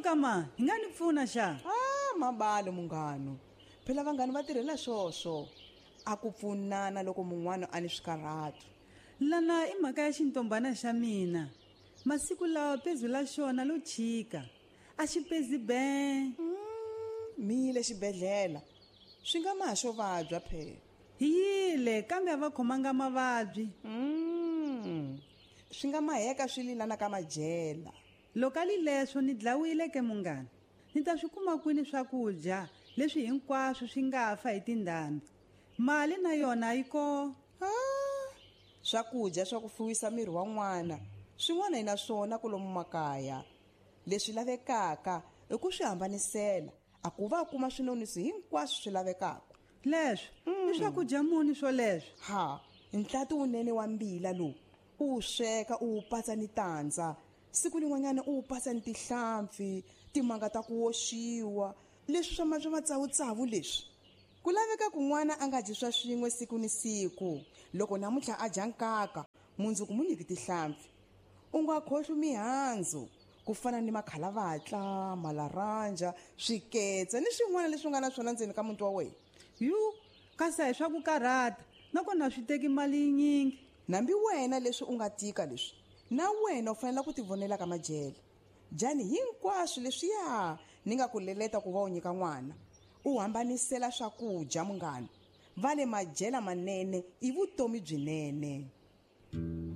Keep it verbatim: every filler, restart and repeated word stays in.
kama hi nga ni pfuna xa ah mabalo munghano phela vanghani va tirhela swoswo a ku pfunana loko mun'wana a ni swikarhato lana i mhaka ya xintombana xa mina masiku lawa pezu la xona lo chika a xi pezi be mi le xibedhlele swi nga maha xo vabya phela hi yile kambe a va khomanga mavabyi mm. swi nga maheka swi lilana ka madyela loko a lileswo ni dlawile ke munghana ni ta swi kuma kwini swakudya leswi hinkwaswo swi nga fa hi tindhambi mali na yona yi ko ah, swakudya swa ku fuwisa miri wa n'wana swin'wana hi na swona ku lomu makaya leswi lavekaka i ku swi hambanisela a ku va kuma swinonisi hinkwaswo swi lavekaka leswo i swakudya muni swo leswo ha nhlati wunene wa mbila lowu u wu sweka u wu patsa ni tandza siku rin'wanyana u wu patsa ni tihlampfi timanga ta ku oxiwa leswi swa swa matsawutsawu leswi ku laveka ku n'wana a nga dyi swa swin'we siku ni siku loko namuntlha a dya nkaka mundzuku mu nyiki tihlampfi u nga khohlwi mihandzu ku fana ni makalavatla malaranja swiketsa ni swin'wana leswi nga na swona ndzeni ka muti wa wena yu kasi hi swa ku karhata nakona swi teki mali yinyingi nambi wena leswi u nga tika leswi na wena u fanele ku tivonela ka madyele dyani hinkwaswo leswiya ni nga ku leleta ku va u nyika n'wana u hambanisela swakudya munghana va le madyela manene i vutomi byinene